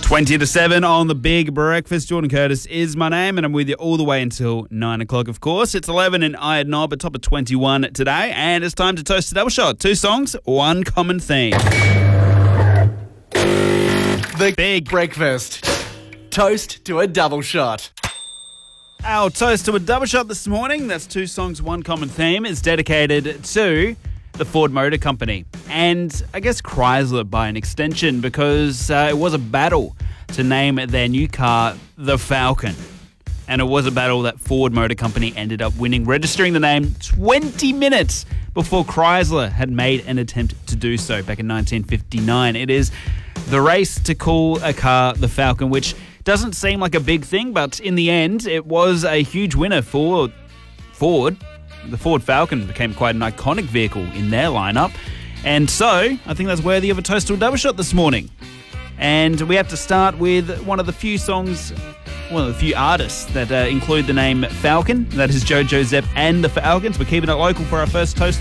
20 to 7 on the Big Breakfast. Jordan Curtis is my name, and I'm with you all the way until 9 o'clock, of course. It's 11 in I Had Knob at top of 21 today, and it's time to toast a double shot. 2 songs, 1 common theme. The Big Breakfast. Toast to a double shot. Our toast to a double shot this morning, that's 2 songs, 1 common theme, is dedicated to the Ford Motor Company, and I guess Chrysler by an extension, because it was a battle to name their new car the Falcon. And it was a battle that Ford Motor Company ended up winning, registering the name 20 minutes before Chrysler had made an attempt to do so back in 1959. It is the race to call a car the Falcon, which doesn't seem like a big thing, but in the end, it was a huge winner for Ford. The Ford Falcon became quite an iconic vehicle in their lineup. And so, I think that's worthy of a toast to a double shot this morning. And we have to start with one of the few artists that include the name Falcon. That is JoJo Zepp and the Falcons. We're keeping it local for our first toast